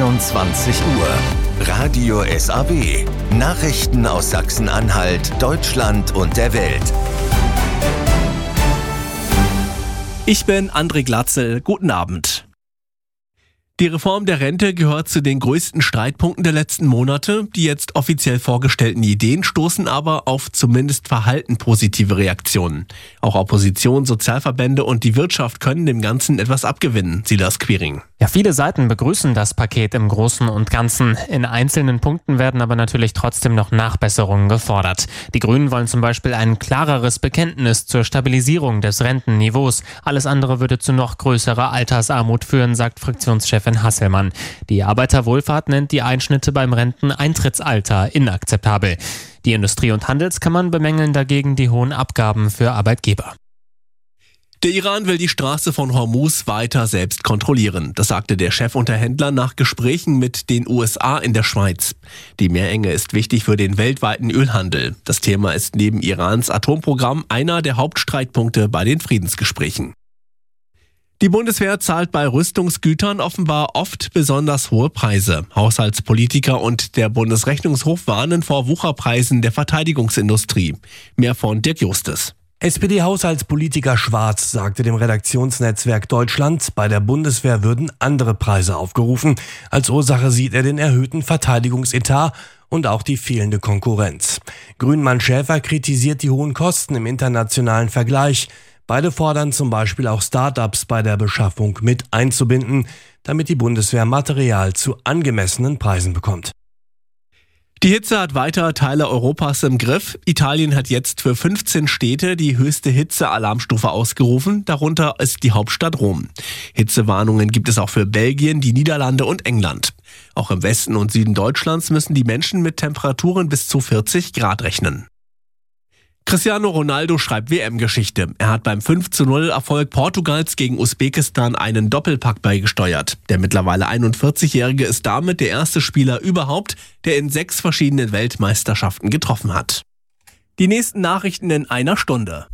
22 Uhr. Radio SAW. Nachrichten aus Sachsen-Anhalt, Deutschland und der Welt. Ich bin André Glatzel. Guten Abend. Die Reform der Rente gehört zu den größten Streitpunkten der letzten Monate. Die jetzt offiziell vorgestellten Ideen stoßen aber auf zumindest verhalten positive Reaktionen. Auch Opposition, Sozialverbände und die Wirtschaft können dem Ganzen etwas abgewinnen. Silas Quiring. Ja, viele Seiten begrüßen das Paket im Großen und Ganzen. In einzelnen Punkten werden aber natürlich trotzdem noch Nachbesserungen gefordert. Die Grünen wollen zum Beispiel ein klareres Bekenntnis zur Stabilisierung des Rentenniveaus. Alles andere würde zu noch größerer Altersarmut führen, sagt Fraktionschefin Hasselmann. Die Arbeiterwohlfahrt nennt die Einschnitte beim Renteneintrittsalter inakzeptabel. Die Industrie- und Handelskammern bemängeln dagegen die hohen Abgaben für Arbeitgeber. Der Iran will die Straße von Hormuz weiter selbst kontrollieren. Das sagte der Chefunterhändler nach Gesprächen mit den USA in der Schweiz. Die Meerenge ist wichtig für den weltweiten Ölhandel. Das Thema ist neben Irans Atomprogramm einer der Hauptstreitpunkte bei den Friedensgesprächen. Die Bundeswehr zahlt bei Rüstungsgütern offenbar oft besonders hohe Preise. Haushaltspolitiker und der Bundesrechnungshof warnen vor Wucherpreisen der Verteidigungsindustrie. Mehr von Dirk Justus. SPD-Haushaltspolitiker Schwarz sagte dem Redaktionsnetzwerk Deutschland, bei der Bundeswehr würden andere Preise aufgerufen. Als Ursache sieht er den erhöhten Verteidigungsetat und auch die fehlende Konkurrenz. Grünmann Schäfer kritisiert die hohen Kosten im internationalen Vergleich. Beide fordern zum Beispiel auch Start-ups bei der Beschaffung mit einzubinden, damit die Bundeswehr Material zu angemessenen Preisen bekommt. Die Hitze hat weiter Teile Europas im Griff. Italien hat jetzt für 15 Städte die höchste Hitzealarmstufe ausgerufen. Darunter ist die Hauptstadt Rom. Hitzewarnungen gibt es auch für Belgien, die Niederlande und England. Auch im Westen und Süden Deutschlands müssen die Menschen mit Temperaturen bis zu 40 Grad rechnen. Cristiano Ronaldo schreibt WM-Geschichte. Er hat beim 5:0-Erfolg Portugals gegen Usbekistan einen Doppelpack beigesteuert. Der mittlerweile 41-Jährige ist damit der erste Spieler überhaupt, der in 6 verschiedenen Weltmeisterschaften getroffen hat. Die nächsten Nachrichten in einer Stunde.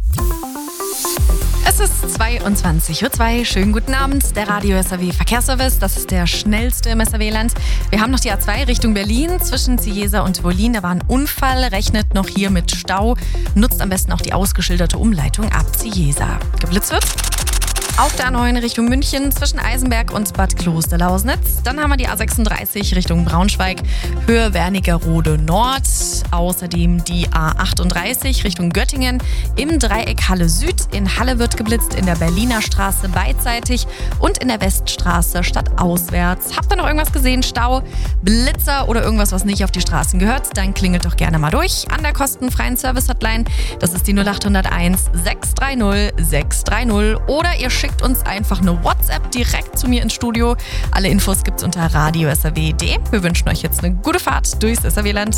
Es ist 22:02 Uhr. Schönen guten Abend. Der Radio SAW Verkehrsservice, das ist der schnellste im SAW-Land. Wir haben noch die A2 Richtung Berlin zwischen Ziesa und Wollin. Da war ein Unfall, rechnet noch hier mit Stau. Nutzt am besten auch die ausgeschilderte Umleitung ab Ziesa. Geblitzt wird auf der A9 Richtung München zwischen Eisenberg und Bad Klosterlausnitz. Dann haben wir die A36 Richtung Braunschweig, Höhe Wernigerode Nord. Außerdem die A38 Richtung Göttingen im Dreieck Halle Süd. In Halle wird geblitzt, in der Berliner Straße beidseitig und in der Weststraße stadtauswärts. Habt ihr noch irgendwas gesehen? Stau, Blitzer oder irgendwas, was nicht auf die Straßen gehört? Dann klingelt doch gerne mal durch an der kostenfreien Service-Hotline. Das ist die 0801 630 630 oder ihr schickt uns einfach eine WhatsApp direkt zu mir ins Studio. Alle Infos gibt's unter radio.saw.de. Wir wünschen euch jetzt eine gute Fahrt durchs SAW-Land.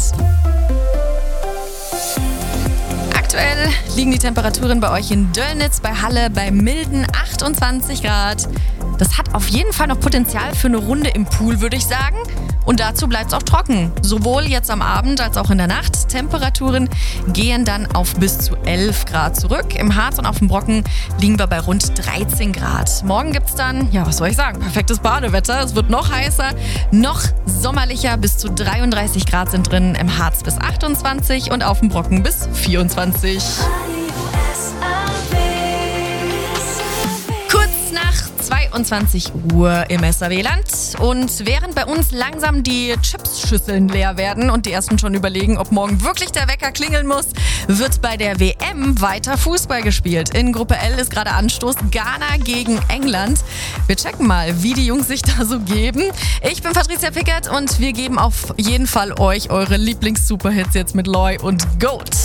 Aktuell liegen die Temperaturen bei euch in Döllnitz, bei Halle bei milden 28 Grad. Das hat auf jeden Fall noch Potenzial für eine Runde im Pool, würde ich sagen. Und dazu bleibt es auch trocken. Sowohl jetzt am Abend als auch in der Nacht. Temperaturen gehen dann auf bis zu 11 Grad zurück. Im Harz und auf dem Brocken liegen wir bei rund 13 Grad. Morgen gibt es dann, ja, was soll ich sagen, perfektes Badewetter. Es wird noch heißer, noch sommerlicher. Bis zu 33 Grad sind drin. Im Harz bis 28 und auf dem Brocken bis 24. Kurz nach 22 Uhr im SAW-Land. Und während bei uns langsam die Chipsschüsseln leer werden und die ersten schon überlegen, ob morgen wirklich der Wecker klingeln muss, wird bei der WM weiter Fußball gespielt. In Gruppe L ist gerade Anstoß Ghana gegen England. Wir checken mal, wie die Jungs sich da so geben. Ich bin Patricia Pickert und wir geben auf jeden Fall euch eure Lieblings-Superhits jetzt mit Loy und Goat.